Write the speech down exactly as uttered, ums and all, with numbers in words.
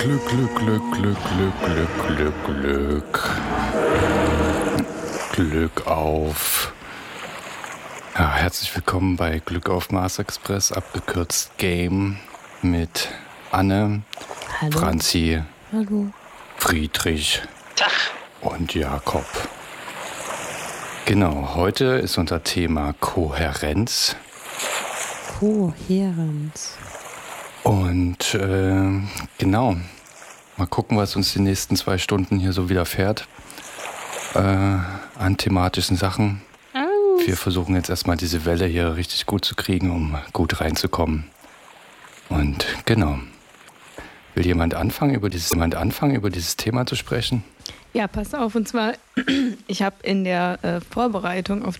Glück, Glück, Glück, Glück, Glück, Glück, Glück, Glück. Glück auf. Ja, herzlich willkommen bei Glück auf Mars Express, abgekürzt Game, mit Anne, Hallo. Franzi, Hallo. Friedrich Tag. und Jakob. Genau, heute ist unser Thema Kohärenz. Kohärenz. Und äh, genau, mal gucken, was uns die nächsten zwei Stunden hier so widerfährt äh, an thematischen Sachen. Aus. Wir versuchen jetzt erstmal diese Welle hier richtig gut zu kriegen, um gut reinzukommen. Und genau. Will jemand anfangen, über dieses, jemand anfangen, über dieses Thema zu sprechen? Ja, pass auf. Und zwar, ich habe in der äh, Vorbereitung auf